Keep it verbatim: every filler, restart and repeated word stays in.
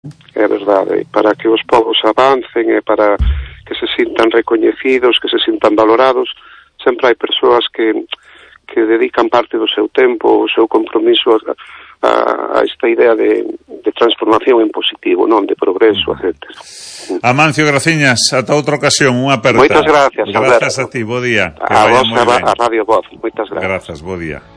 É verdade, para que os povos avancen e para que se sintan recoñecidos, que se sintan valorados, sempre hai persoas que, que dedican parte do seu tempo, o seu compromiso a, a, a esta idea de, de transformación en positivo, non de progreso, etcétera. Amancio Graciñas, ata outra ocasión, unha aperta. Moitas gracias, Grazas Alberto. a ti, bo día. A vos, a, a Radio Voz, moitas gracias. Grazas, bo día.